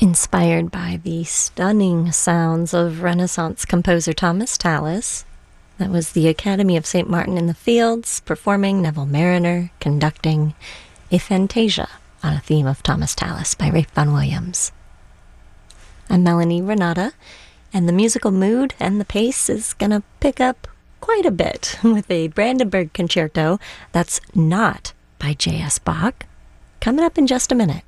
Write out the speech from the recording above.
inspired by the stunning sounds of Renaissance composer Thomas Tallis. That was the Academy of St. Martin in the Fields performing Neville Mariner conducting a fantasia on a theme of Thomas Tallis by Ralph Vaughan Williams. I'm Melanie Renata, and the musical mood and the pace is gonna pick up quite a bit with a Brandenburg concerto that's not by J.S. Bach, coming up in just a minute.